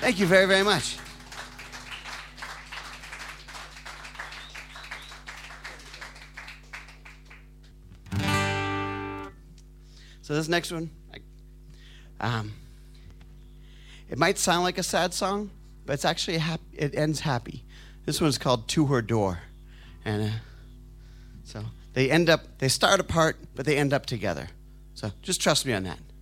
Thank you very, very much. So this next one, it might sound like a sad song, but it's actually it ends happy. This one's called To Her Door. And so they start apart, but they end up together. So just trust me on that.